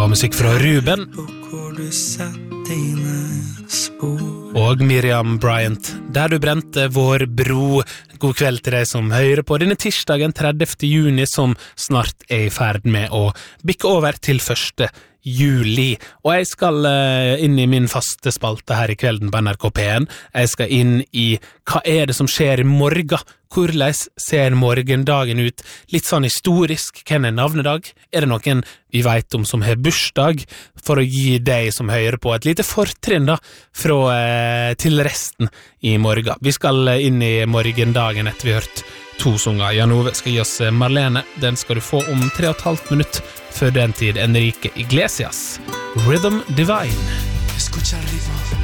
var musikk fra Ruben og Miriam Bryant, Der du brente vår bro. God kveld til deg som hører på denne tirsdagen 30. juni, som snart I ferd med å bikke over til 1. juli. Og jeg skal inn I min faste spalte her I kvelden på NRK P1. Jeg skal inn I hva det som skjer I morgen? Hvordan ser morgendagen ut? Litt sånn historisk. Hvem navnedag? Det noen vi vet om som har bursdag? For å gi deg som hører på et lite fortrinn da, til resten I morgen. Vi skal inn I morgendagen etter vi har hørt 2 sanger. Jan Ove skal gi oss Marlene. Den skal du få om 3,5 minutter. Før den tid Enrique Iglesias, Rhythm Divine. Escucha el ritmo